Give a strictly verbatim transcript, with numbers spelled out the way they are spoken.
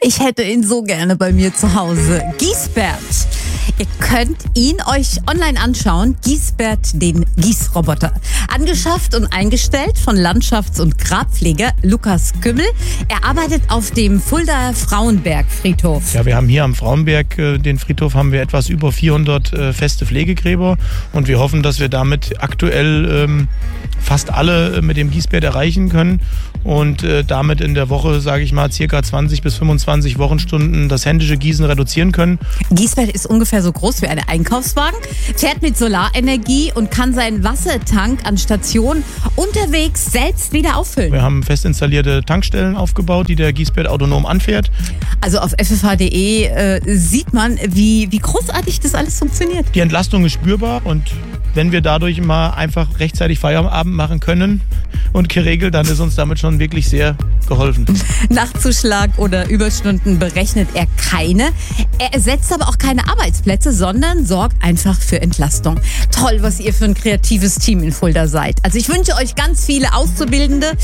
Ich hätte ihn so gerne bei mir zu Hause. Giesbert. Ihr könnt ihn euch online anschauen. Giesbert, den Gießroboter. Angeschafft und eingestellt von Landschafts- und Grabpfleger Lukas Kümmel. Er arbeitet auf dem Fuldaer Frauenberg-Friedhof. Ja, wir haben hier am Frauenberg, äh, den Friedhof, haben wir etwas über vierhundert äh, feste Pflegegräber. Und wir hoffen, dass wir damit aktuell ähm, fast alle äh, mit dem Giesbert erreichen können. Und äh, damit in der Woche, sage ich mal, circa zwanzig bis fünfundzwanzig Wochenstunden das händische Gießen reduzieren können. Giesbert ist ungefähr so groß wie ein Einkaufswagen, fährt mit Solarenergie und kann seinen Wassertank an Stationen unterwegs selbst wieder auffüllen. Wir haben fest installierte Tankstellen aufgebaut, die der Giesbert autonom anfährt. Also auf f f h punkt d e äh, sieht man, wie, wie großartig das alles funktioniert. Die Entlastung ist spürbar und wenn wir dadurch mal einfach rechtzeitig Feierabend machen können und geregelt, dann ist uns damit schon wirklich sehr geholfen. Nachtzuschlag oder Überstunden berechnet er keine. Er ersetzt aber auch keine Arbeitsplätze, sondern sorgt einfach für Entlastung. Toll, was ihr für ein kreatives Team in Fulda seid. Also ich wünsche euch ganz viele Auszubildende,